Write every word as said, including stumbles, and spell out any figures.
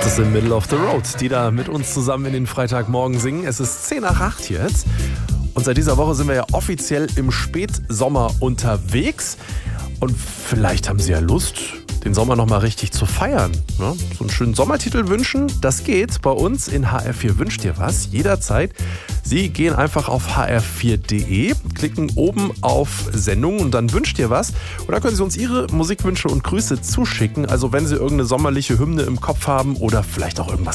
Das sind Middle of the Road, die da mit uns zusammen in den Freitagmorgen singen. Es ist zehn nach acht jetzt und seit dieser Woche sind wir ja offiziell im Spätsommer unterwegs. Und vielleicht haben Sie ja Lust, den Sommer noch mal richtig zu feiern. Ne? So einen schönen Sommertitel wünschen, das geht bei uns in H R vier Wünscht dir was, jederzeit. Sie gehen einfach auf h r vier punkt d e, klicken oben auf Sendung und dann wünscht ihr was. Und dann können Sie uns Ihre Musikwünsche und Grüße zuschicken. Also wenn Sie irgendeine sommerliche Hymne im Kopf haben oder vielleicht auch irgendwas